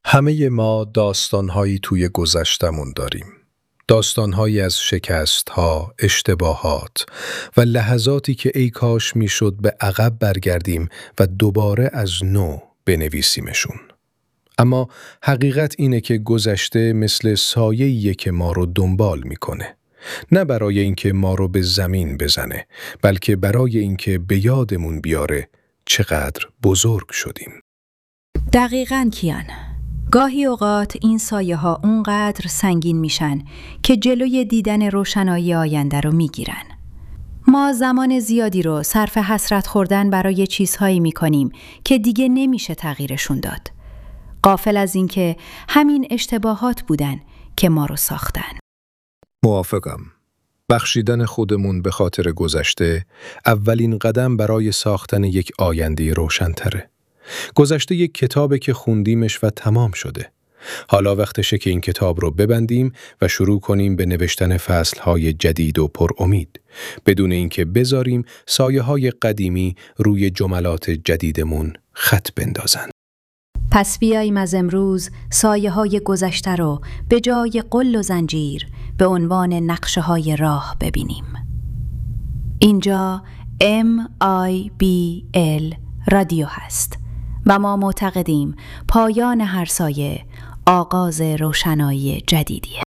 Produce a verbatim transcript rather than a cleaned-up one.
همه ما داستانهایی توی گذشتمون داریم. داستانهایی از شکستها، اشتباهات و لحظاتی که ای کاش میشد به عقب برگردیم و دوباره از نو بنویسیمشون. اما حقیقت اینه که گذشته مثل سایه‌ایه که ما رو دنبال میکنه. نه برای اینکه ما رو به زمین بزنه، بلکه برای اینکه به یادمون بیاره چقدر بزرگ شدیم. دقیقاً کیان. گاهی اوقات این سایه ها اونقدر سنگین میشن که جلوی دیدن روشنایی آینده رو میگیرن. ما زمان زیادی رو صرف حسرت خوردن برای چیزهایی میکنیم که دیگه نمیشه تغییرشون داد. غافل از این که همین اشتباهات بودن که ما رو ساختن. موافقم. بخشیدن خودمون به خاطر گذشته اولین قدم برای ساختن یک آینده روشن‌تره. گذشته یک کتابه که خوندیمش و تمام شده. حالا وقتشه که این کتاب رو ببندیم و شروع کنیم به نوشتن فصلهای جدید و پر امید، بدون اینکه بذاریم سایه‌های قدیمی روی جملات جدیدمون خط بندازن. پس بیاییم از امروز سایه های گذشته رو به جای قل و زنجیر به عنوان نقشه های راه ببینیم. اینجا ام آی بی ال رادیو هست و ما معتقدیم پایان هر سایه آغاز روشنایی جدیدیه.